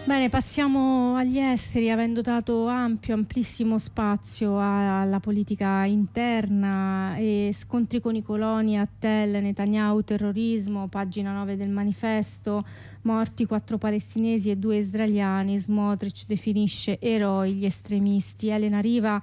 Bene, passiamo agli esteri, avendo dato amplissimo spazio alla politica interna e scontri con i coloni a Tel, Netanyahu, terrorismo, pagina 9 del manifesto, morti 4 palestinesi e 2 israeliani, Smotrich definisce eroi gli estremisti. Elena Riva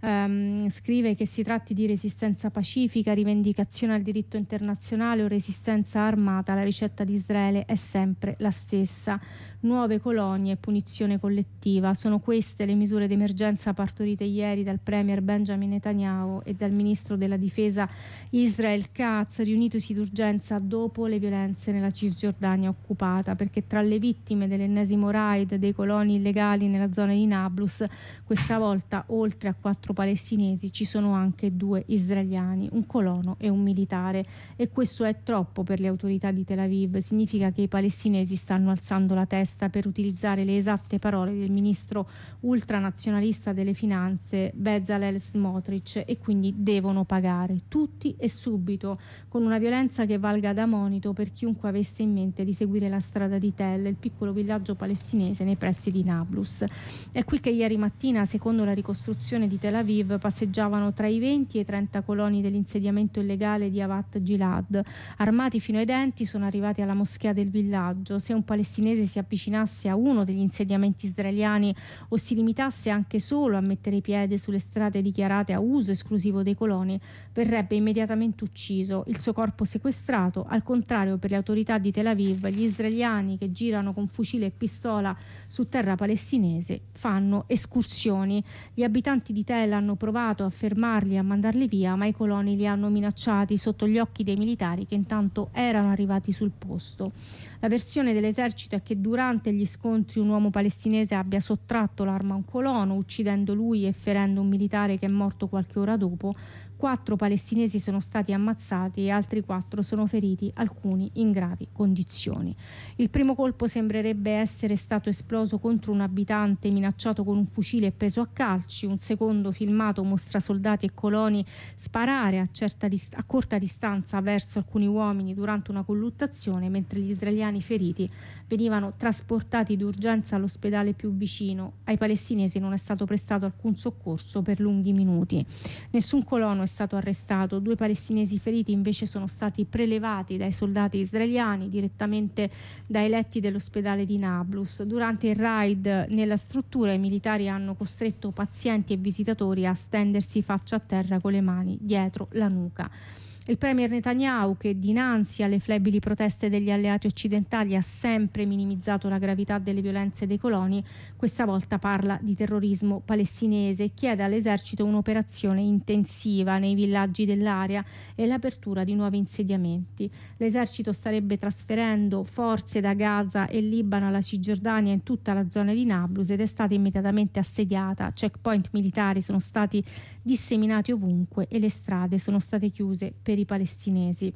scrive che si tratti di resistenza pacifica, rivendicazione al diritto internazionale o resistenza armata, la ricetta di Israele è sempre la stessa. Nuove colonie e punizione collettiva. Sono queste le misure d'emergenza partorite ieri dal premier Benjamin Netanyahu e dal ministro della difesa Israel Katz, riunitosi d'urgenza dopo le violenze nella Cisgiordania occupata, perché tra le vittime dell'ennesimo raid dei coloni illegali nella zona di Nablus, questa volta oltre a 4 palestinesi ci sono anche 2 israeliani, un colono e un militare, e questo è troppo per le autorità di Tel Aviv. Significa che i palestinesi stanno alzando la testa, per utilizzare le esatte parole del ministro ultranazionalista delle finanze Bezalel Smotrich, e quindi devono pagare tutti e subito, con una violenza che valga da monito per chiunque avesse in mente di seguire la strada di Tel, il piccolo villaggio palestinese nei pressi di Nablus. È qui che ieri mattina, secondo la ricostruzione di Tel Aviv, passeggiavano tra i 20 e i 30 coloni dell'insediamento illegale di Avat Gilad. Armati fino ai denti sono arrivati alla moschea del villaggio. Se un palestinese si avvicinasse a uno degli insediamenti israeliani o si limitasse anche solo a mettere piede sulle strade dichiarate a uso esclusivo dei coloni, verrebbe immediatamente ucciso, il suo corpo sequestrato. Al contrario, per le autorità di Tel Aviv, gli israeliani che girano con fucile e pistola su terra palestinese fanno escursioni. Gli abitanti di Tel hanno provato a fermarli e a mandarli via, ma i coloni li hanno minacciati sotto gli occhi dei militari che intanto erano arrivati sul posto. La versione dell'esercito è che durante gli scontri un uomo palestinese abbia sottratto l'arma a un colono, uccidendo lui e ferendo un militare che è morto qualche ora dopo. 4 palestinesi sono stati ammazzati e altri 4 sono feriti, alcuni in gravi condizioni. Il primo colpo sembrerebbe essere stato esploso contro un abitante minacciato con un fucile e preso a calci. Un secondo filmato mostra soldati e coloni sparare a corta distanza verso alcuni uomini durante una colluttazione, mentre gli israeliani feriti venivano trasportati d'urgenza all'ospedale più vicino. Ai palestinesi non è stato prestato alcun soccorso per lunghi minuti. Nessun colono è stato arrestato. 2 palestinesi feriti invece sono stati prelevati dai soldati israeliani direttamente dai letti dell'ospedale di Nablus. Durante il raid nella struttura, i militari hanno costretto pazienti e visitatori a stendersi faccia a terra con le mani dietro la nuca. Il premier Netanyahu, che dinanzi alle flebili proteste degli alleati occidentali ha sempre minimizzato la gravità delle violenze dei coloni, questa volta parla di terrorismo palestinese e chiede all'esercito un'operazione intensiva nei villaggi dell'area e l'apertura di nuovi insediamenti. L'esercito starebbe trasferendo forze da Gaza e Libano alla Cisgiordania in tutta la zona di Nablus ed è stata immediatamente assediata. Checkpoint militari sono stati disseminati ovunque e le strade sono state chiuse per i palestinesi.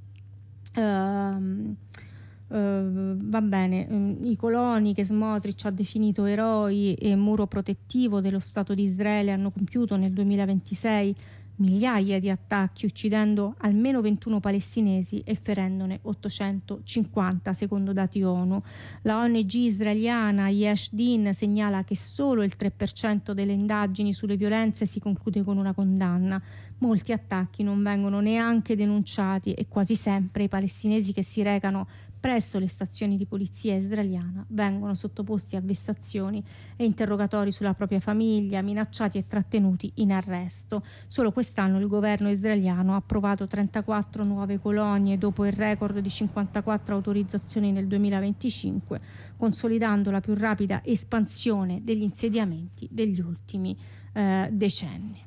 Va bene, i coloni che Smotrich ha definito eroi e muro protettivo dello Stato di Israele hanno compiuto nel 2026 migliaia di attacchi, uccidendo almeno 21 palestinesi e ferendone 850 secondo dati ONU. La ONG israeliana Yesh Din segnala che solo il 3% delle indagini sulle violenze si conclude con una condanna. Molti attacchi non vengono neanche denunciati e quasi sempre i palestinesi che si recano presso le stazioni di polizia israeliana vengono sottoposti a vessazioni e interrogatori sulla propria famiglia, minacciati e trattenuti in arresto. Solo quest'anno il governo israeliano ha approvato 34 nuove colonie dopo il record di 54 autorizzazioni nel 2025, consolidando la più rapida espansione degli insediamenti degli ultimi decenni.